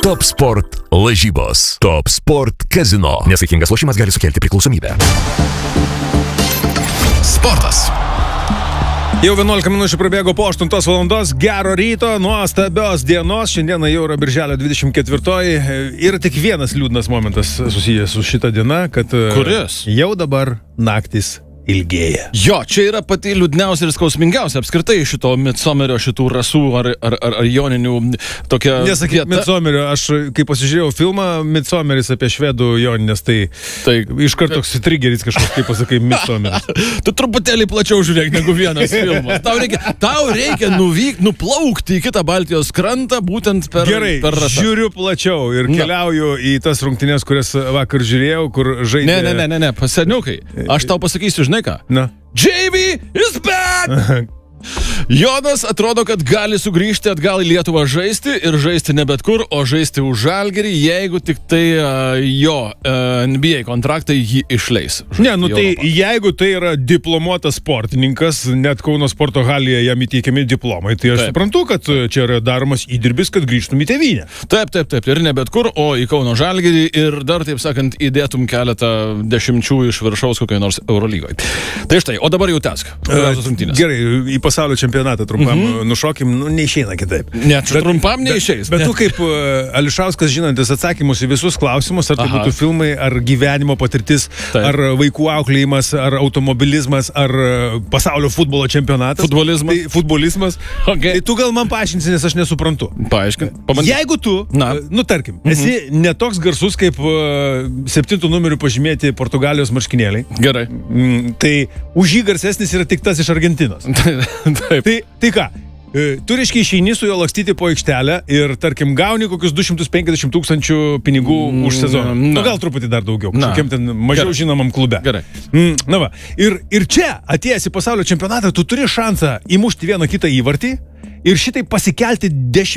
Top Sport lažybos. Top Sport Casino. Nesaikingas lošimas gali sukelti priklausomybę. Sportas. Jau 11 minučių prabėgo po 8 valandos. Gero ryto, nuostabios dienos. Šiandieną jau yra birželio 24. Ir tik vienas liūdnas momentas susijęs su šita diena, kad Kuris? Jau dabar naktis ilgėja. Jo, čia yra pati liūdniausia ir skausmingiausia apskritai šito Midsomerio, šitų rasų ar joninių tokia Nesakyk Midsomerio, aš kai pasižiūrėjau filmą Midsomeris apie švedų joninės, tai iš karto toks trigeris kažkoks, kaip pasakai, Midsomeris. Tu truputėlį plačiau žiūrėk negu vienas filmas. Tau reikia nuplaukti į kitą Baltijos krantą būtent per rasą. Žiūriu plačiau ir keliauju į tas rungtynes, kurias vakar žiūrėjau, kur žaidė... Ne, paseniukai. Aš tau pasakysiu, žinai ką? Na. JV is back! Jonas atrodo, kad gali sugrįžti atgal į Lietuvą žaisti ir žaisti ne bet kur, o žaisti už Žalgirį, jeigu tik tai jo NBA kontraktai jį išleis. Jeigu tai yra diplomuotas sportininkas, net Kauno sporto halėje jam įteikiami diplomai, tai aš suprantu, kad čia yra daromas įdirbis, kad grįžtum į tėvynę. Taip, ir ne bet kur, o į Kauno Žalgirį ir dar, taip sakant, įdėtum keletą dešimčių iš viršaus kokiai nors Eurolygoje. Tai štai, o dabar jau tęsk. Gerai, į pasaulio čempionatą trumpam nušokim, neišeina kitaip. Ne, trumpam neišeis. Bet tu kaip Ališauskas žinantis atsakymus į visus klausimus, ar tai būtų filmai, ar gyvenimo patirtis, ar vaikų auklėjimas, ar automobilizmas, ar pasaulio futbolo čempionatas. Futbolizmas. Okay. Tai tu gal man paaiškinsi, nes aš nesuprantu. Paaiškink. Jeigu tu, tarkim, esi netoks garsus kaip 7 numerių pažymėti Portugalijos marškinėliai. Gerai. Tai už jį garsesnis yra tik tas iš Argentinos. Tai ką? Tu reiškia išeini su juo lakstyti po aikštelę ir, tarkim, gauni kokius 250 000 pinigų už sezoną. Gal truputį dar daugiau, kažkokiam ten mažiau žinomam klube. Gerai. Na va. Ir čia, atėjęs į pasaulio čempionatą, tu turi šansą įmušti vieną kitą įvartį ir šitai pasikelti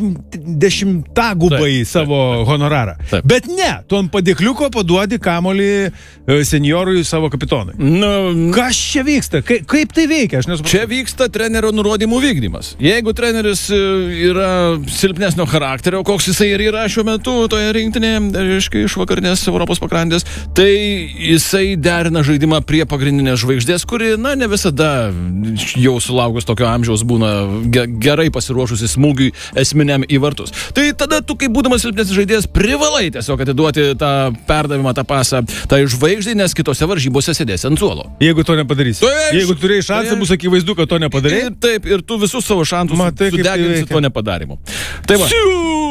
dešimtagubai savo honorarą. Bet ne, tu ant padėkliuko paduodi kamolį seniorui savo kapitonui. Kas čia vyksta? Kaip tai veikia? Čia vyksta trenerio nurodymų vykdymas. Jeigu treneris yra silpnesnio charakterio, koks jisai ir yra šiuo metu toje rinktinėje, reiškia, iš vakarinės Europos pakrantės, tai jisai derina žaidimą prie pagrindinės žvaigždės, kuri, ne visada jau sulaukus tokio amžiaus būna gerai pasiruošusi smūgiui esminiam į vartus. Tai tada tu, kaip būdamas silpnesnis žaidėjas, privalai tiesiog atiduoti tą perdavimą, tą pasą tai žvaigždai, nes kitose varžybose sėdės ant suolo. Jeigu to nepadarysi. Jeigu turėjai šansą, bus akivaizdu, kad to nepadarei. Taip, ir tu visus savo šansus sudeginsi to nepadarymu. Tai va.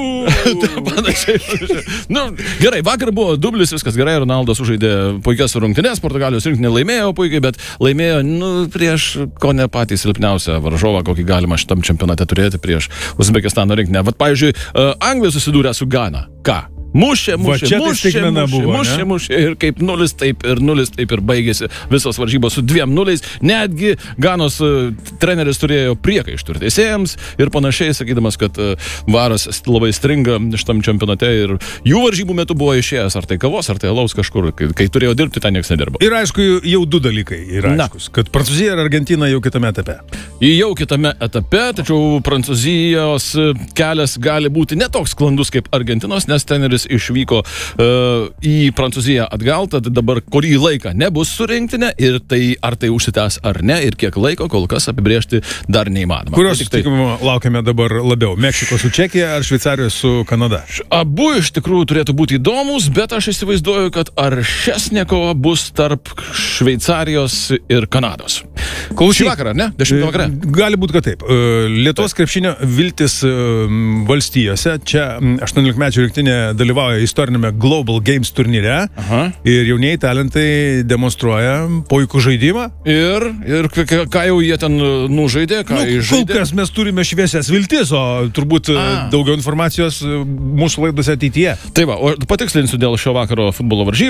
Gerai, vakar buvo dublis, viskas gerai, Ronaldas sužaidė puikias rungtynes, Portugalijos rinktinė laimėjo puikiai, bet laimėjo prieš ko ne patį silpniausią varžovą, kokį galima šitam čempionate turėti, prieš Uzbekistano rinktinę. Vat, pavyzdžiui, Anglija susidūrė su Gana. Ką? Mušė ir kaip 0, taip ir 0, taip ir baigėsi visos varžybos su 2-0. Netgi Ganos treneris turėjo priekaištų ir teisėjams ir panašiai, sakydamas, kad varas labai stringa šitam čempionate ir jų varžybų metu buvo išėjęs ar tai kavos, ar tai alaus kažkur, kai turėjo dirbti, ten nieks nedirbo. Ir aišku, jau 2 dalykai yra aiškus, kad Prancūzija ir Argentina jau kitame etape. Jau kitame etape, tačiau Prancūzijos kelias gali būti netoks sklandus kaip Argentinos, nes treneris išvyko į Prancūziją atgal, tad dabar kurį laiką nebus su rinktinė ir tai ar tai užsitęs ar ne ir kiek laiko kol kas apibrėžti dar neįmanoma. Kurios susitikimo laukiame dabar labiau? Meksikos su Čekija ar Šveicarijos su Kanada? Abu iš tikrųjų turėtų būti įdomus, bet aš įsivaizduoju, kad aršesnė kova bus tarp Šveicarijos ir Kanados. Šį vakarą, ne? 10 vakarą? Gali būti, kad taip. Lietuvos krepšinio viltis valstijose. Čia 18-mečių rinktinė dalyvauja istorinėme Global Games turnyre. Ir jaunieji talentai demonstruoja puikų žaidimą. Ir ką jau jie ten nužaidė, ką žaidė? Kol kas mes turime šviesias viltis, o turbūt daugiau informacijos mūsų laidose ateityje. Tai va, o patikslinsiu dėl šio vakaro futbolo varžybų.